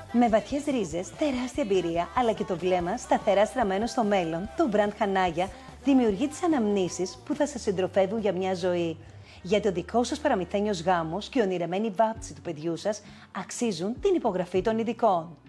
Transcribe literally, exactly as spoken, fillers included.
Με βαθιές ρίζες, τεράστια εμπειρία, αλλά και το βλέμμα σταθερά στραμμένο στο μέλλον, το brand Hanaya δημιουργεί τις αναμνήσεις που θα σας συντροφεύουν για μια ζωή. Γιατί ο δικός σας παραμυθένιος γάμος και η ονειρεμένη βάψη του παιδιού σας αξίζουν την υπογραφή των ειδικών.